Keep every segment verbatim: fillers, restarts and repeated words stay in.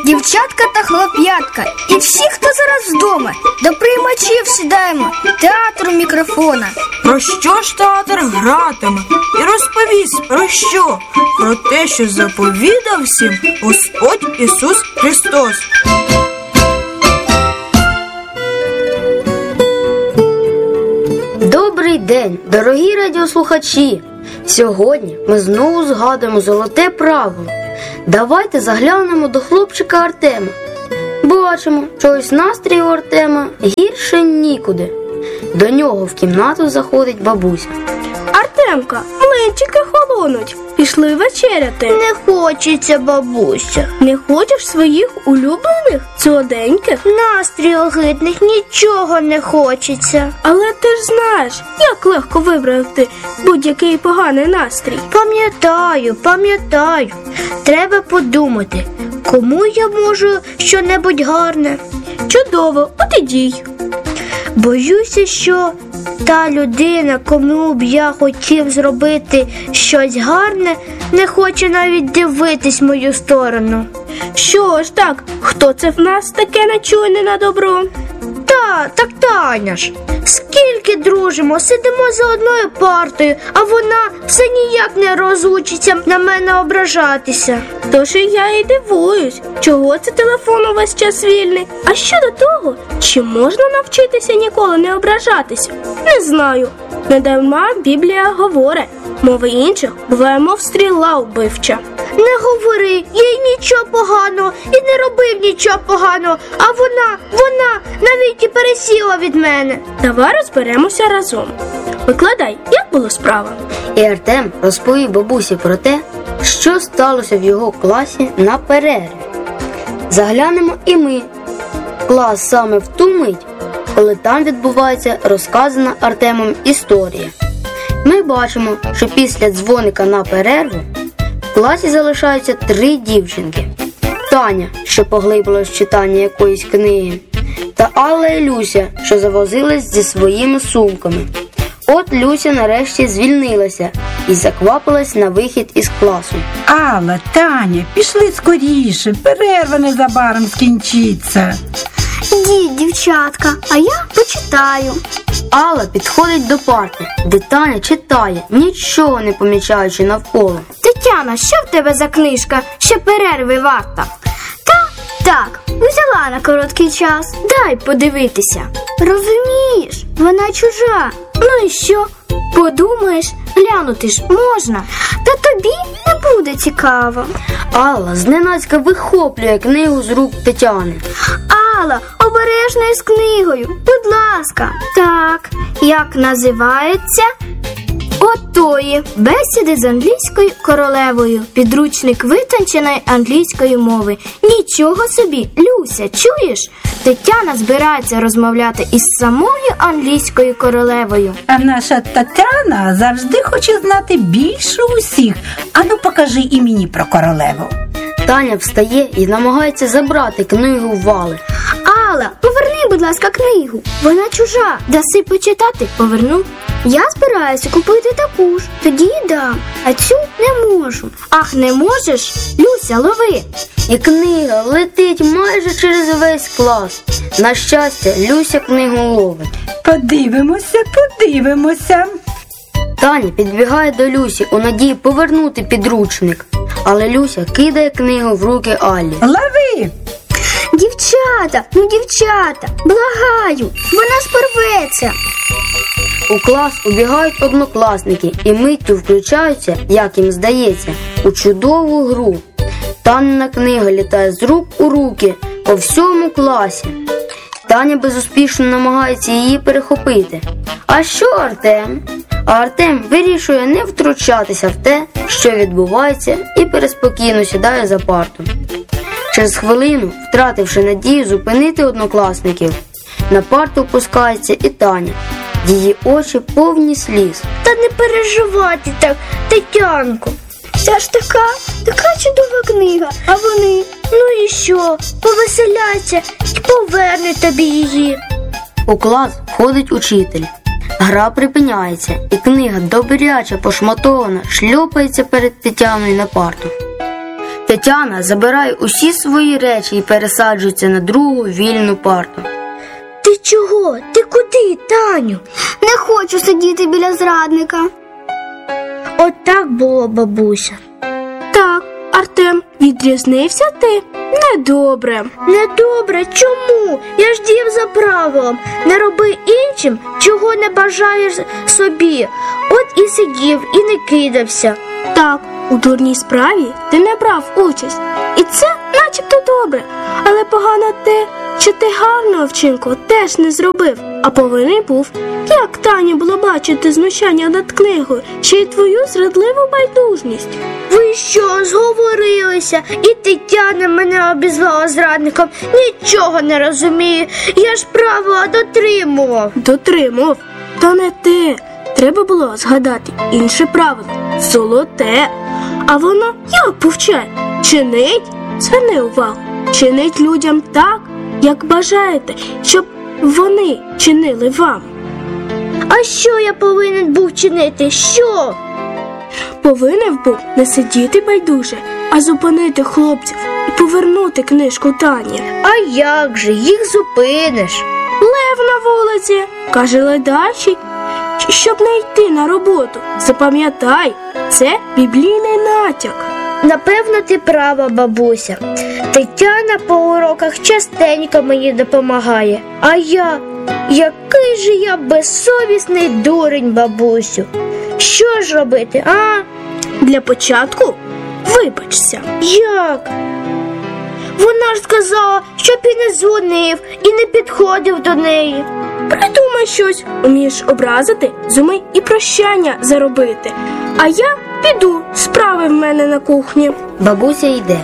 дівчатка та хлоп'ятка і всі, хто зараз вдома, до приймачів сідаємо, театру мікрофона. Про що ж театр гратиме? І розповість про що? Про те, що заповідав всім Господь Ісус Христос. Добрий день, дорогі радіослухачі! Сьогодні ми знову згадуємо золоте правило. Давайте заглянемо до хлопчика Артема. Бачимо, що ось настрій у Артема гірше нікуди. До нього в кімнату заходить бабуся. Артемка, млинчики холонуть. Пішли вечеряти. Не хочеться, бабуся. Не хочеш своїх улюблених, солоденьких? Настрій огидних, нічого не хочеться. Але ти ж знаєш, як легко вибрати будь-який поганий настрій. Пам'ятаю, пам'ятаю. Треба подумати, кому я можу щонебудь гарне. Чудово, от і дій. Боюся, що та людина, кому б я хотів зробити щось гарне, не хоче навіть дивитись в мою сторону. Що ж так, хто це в нас таке нечуйне на добро? Та, так Таня ж. Скільки дружимо, сидимо за одною партою, а вона все ніяк не розучиться на мене ображатися. Тож і я і дивуюсь, чого це телефон увесь час вільний. А щодо того, чи можна навчитися ніколи не ображатися? Не знаю. Недарма Біблія говорить, мови інших буває, мов стріла вбивча. Не говори, я й нічого поганого і не робив нічого поганого, а вона, вона навіть і пересіла від мене. Давай розберемося разом. Викладай, як було справа? І Артем розповів бабусі про те, що сталося в його класі на перерві. Заглянемо і ми в клас саме в ту мить, коли там відбувається розказана Артемом історія. Ми бачимо, що після дзвоника на перерву в класі залишаються три дівчинки. Таня, що поглибилась в читання якоїсь книги, та Алла і Люся, що завозились зі своїми сумками. От Люся нарешті звільнилася і заквапилась на вихід із класу. Алла, Таня, пішли скоріше, перерва незабаром скінчиться. Ідіть, дівчатка, а я почитаю. Алла підходить до парти, де Таня читає, нічого не помічаючи навколо. Тетяна, що в тебе за книжка, що перерви варта? Та, так, взяла на короткий час. Дай подивитися. Розумієш, вона чужа. Ну і що? Подумаєш, глянути ж можна. Та тобі не буде цікаво. Алла зненацька вихоплює книгу з рук Тетяни. Алла, обережно із книгою, будь ласка. Так, як називається? Отої. Бесіди з англійською королевою. Підручник витонченої англійської мови. Нічого собі, Люся, чуєш? Тетяна збирається розмовляти із самою англійською королевою. А наша Тетяна завжди хоче знати більше усіх. Ану, покажи і мені про королеву. Таня встає і намагається забрати книгу в Алли. Алла, поверни, будь ласка, книгу. Вона чужа. Даси почитати, поверну. Я збираюся купити таку ж, тоді й дам, а цю не можу. Ах, не можеш? Люся, лови. І книга летить майже через весь клас. На щастя, Люся книгу ловить. Подивимося, подивимося. Таня підбігає до Люсі у надії повернути підручник. Але Люся кидає книгу в руки Аллі. Лови! Дівчата, ну дівчата, благаю, вона ж порветься. У клас убігають однокласники і миттю включаються, як їм здається, у чудову гру. Танина книга літає з рук у руки по всьому класі. Таня безуспішно намагається її перехопити. А що Артем? А Артем вирішує не втручатися в те, що відбувається, і переспокійно сідає за парту. Через хвилину, втративши надію зупинити однокласників, на парту опускається і Таня. Її очі повні сліз. Та не переживайте так, Тетянко. Це ж така, така чудова книга, а вони, ну і що, повеселяться і повернуть тобі її. У клас входить учитель. Гра припиняється, і книга, добряче пошматована, шльопається перед Тетяною на парту. Тетяна забирає усі свої речі і пересаджується на другу вільну парту. Ти чого? Ти куди, Таню? Не хочу сидіти біля зрадника. От так було, бабуся. Так, Артем, відрізнився ти? Недобре. Недобре? Чому? Я ж діяв за правилом. Не роби іншим, чого не бажаєш собі. От і сидів, і не кидався. Так, у дурній справі ти не брав участь. І це начебто добре. Але погано те, що ти гарного вчинку теж не зробив, а повинен був. Як Тані було бачити знущання над книгою, ще й твою зрадливу байдужність? Ви що, зговорилися? І Тетяна мене обізвала зрадником. Нічого не розумію. Я ж правила дотримував. Дотримував? Та не те. Треба було згадати інше правило – золоте. А воно як повчає? Чинить, зверни увагу, чинить людям так, як бажаєте, щоб вони чинили вам. А що я повинен був чинити? Що? Повинен був не сидіти байдуже, а зупинити хлопців і повернути книжку Тані. А як же їх зупиниш? Лев на вулиці, каже ледачий, щоб не йти на роботу. Запам'ятай, це біблійний натяк. Напевно, ти права, бабуся. Тетяна по уроках частенько мені допомагає. А я, який же я безсовісний дурень, бабусю. Що ж робити, а? Для початку вибачся. Як? Вона ж сказала, щоб і не дзвонив, і не підходив до неї. Придумай щось. Умієш образити, зумий і прощання заробити. А я піду, справи в мене на кухні. Бабуся йде.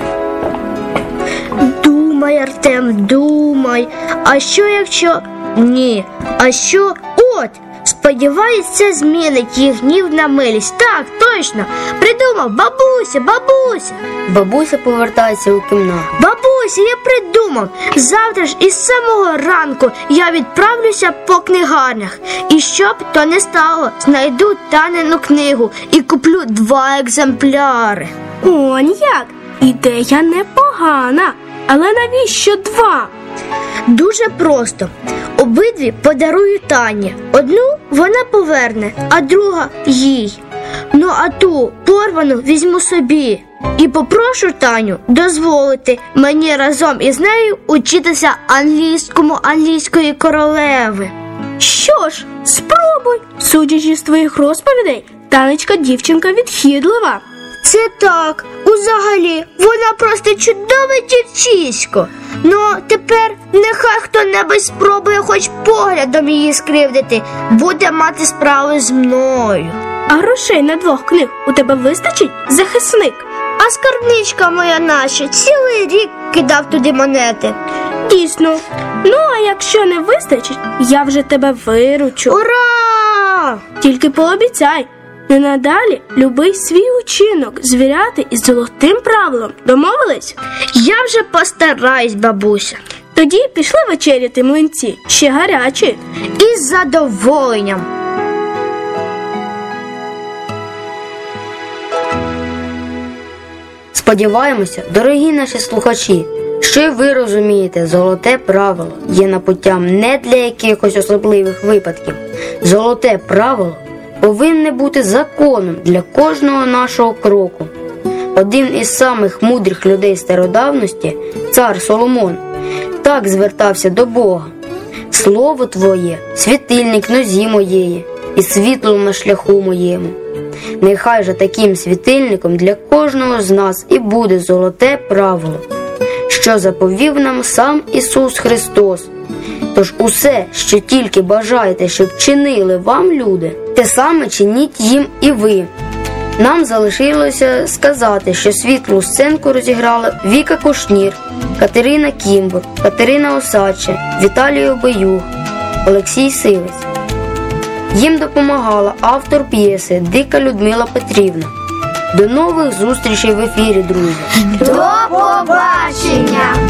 Думай, Артем, думай. А що якщо... Ні. А що... От, сподіваюсь, це змінить їх гнів на милість. Так, точно. Придумав, бабуся, бабуся. Бабуся повертається у кімнату. Бабуся, я придумав. Завтра ж із самого ранку я відправлюся по книгарнях. І щоб то не стало, знайду Танину книгу і куплю два екземпляри. Он як? Ідея непогана. Але навіщо два? Дуже просто. Обидві подарую Тані. Одну вона поверне, а друга їй. Ну а ту порвану візьму собі. І попрошу Таню дозволити мені разом із нею учитися англійському англійської королеви. Що ж, спробуй. Судячи з твоїх розповідей, Танечка дівчинка відхидлива. Це так, узагалі, вона просто чудове дівчисько. Ну, тепер нехай хто-небудь спробує хоч поглядом її скривдити, буде мати справу з мною. А грошей на двох книг у тебе вистачить, захисник? А скарбничка моя наша цілий рік кидав туди монети. Дійсно. Ну, а якщо не вистачить, я вже тебе виручу. Ура! Тільки пообіцяй, не надалі любий свій учинок звіряти із золотим правилом. Домовились? Я вже постараюсь, бабуся. Тоді пішли вечеряти млинці, ще гарячі. Із задоволенням. Сподіваємося, дорогі наші слухачі, що ви розумієте, золоте правило є напуттям не для якихось особливих випадків. Золоте правило повинне бути законом для кожного нашого кроку. Один із самих мудрих людей стародавності, цар Соломон, так звертався до Бога: «Слово Твоє – світильник нозі моєї і світло на шляху моєму». Нехай же таким світильником для кожного з нас і буде золоте правило, що заповів нам сам Ісус Христос. Тож усе, що тільки бажаєте, щоб чинили вам люди, те саме чиніть їм і ви. Нам залишилося сказати, що світлу сценку розіграли Віка Кушнір, Катерина Кімбур, Катерина Осадча, Віталій Обеюг, Олексій Сивець. Їм допомагала автор п'єси Дика Людмила Петрівна. До нових зустрічей в ефірі, друзі! До побачення!